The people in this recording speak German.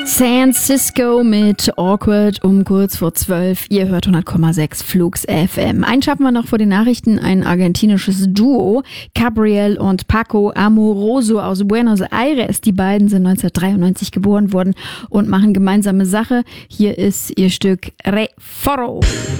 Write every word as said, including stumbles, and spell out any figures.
San Cisco mit Awkward um kurz vor zwölf. Ihr hört hundert Komma sechs Flux F M. Einen schaffen wir noch vor den Nachrichten. Ein argentinisches Duo, Gabriel und Paco Amoroso aus Buenos Aires. Die beiden sind neunzehnhundertdreiundneunzig geboren worden und machen gemeinsame Sache. Hier ist ihr Stück Re Forro.